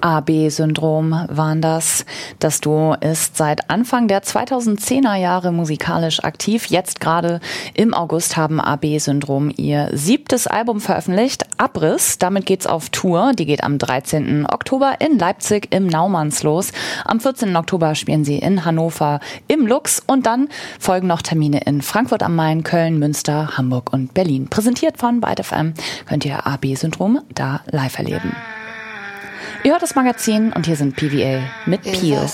AB-Syndrom waren das. Das Duo ist seit Anfang der 2010er Jahre musikalisch aktiv. Jetzt gerade im August haben AB-Syndrom ihr 7. Album veröffentlicht, Abriss. Damit geht's auf Tour. Die geht am 13. Oktober in Leipzig im Naumanns los. Am 14. Oktober spielen sie in Hannover im Lux und dann folgen noch Termine in Frankfurt am Main, Köln, Münster, Hamburg und Berlin. Präsentiert von Byte FM könnt ihr AB-Syndrom da live erleben. Ihr hört das Magazin und hier sind PVA mit Peel.